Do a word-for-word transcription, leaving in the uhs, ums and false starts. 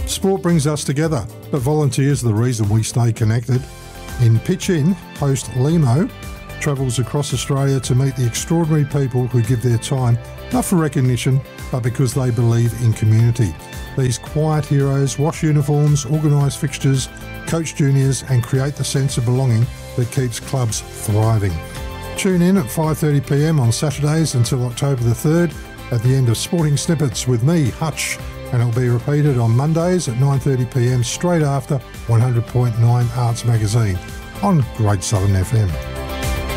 Sport brings us together, but volunteers are the reason we stay connected. In Pitch In, host Limo travels across Australia to meet the extraordinary people who give their time, not for recognition, but because they believe in community. These quiet heroes wash uniforms, organise fixtures, coach juniors and create the sense of belonging that keeps clubs thriving. Tune in at five thirty p m on Saturdays until October the third at the end of Sporting Snippets with me, Hutch, and it'll be repeated on Mondays at nine thirty p m straight after one hundred point nine Arts Magazine on Great Southern F M.